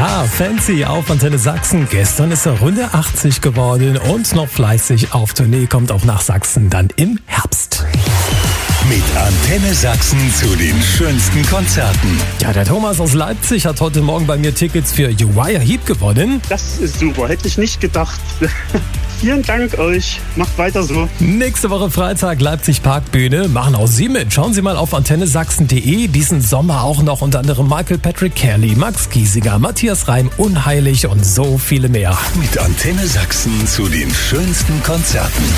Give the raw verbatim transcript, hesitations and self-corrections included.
Ja, Fancy auf Antenne Sachsen. Gestern ist er Runde achtzig geworden und noch fleißig auf Tournee, kommt auch nach Sachsen dann im Herbst. Mit Antenne Sachsen zu den schönsten Konzerten. Ja, der Thomas aus Leipzig hat heute Morgen bei mir Tickets für Uriah Heep gewonnen. Das ist super, hätte ich nicht gedacht. Vielen Dank euch, macht weiter so. Nächste Woche Freitag Leipzig Parkbühne, machen auch Sie mit. Schauen Sie mal auf antenne sachsen punkt de. Diesen Sommer auch noch unter anderem Michael Patrick Kelly, Max Giesinger, Matthias Reim, Unheilig und so viele mehr. Mit Antenne Sachsen zu den schönsten Konzerten.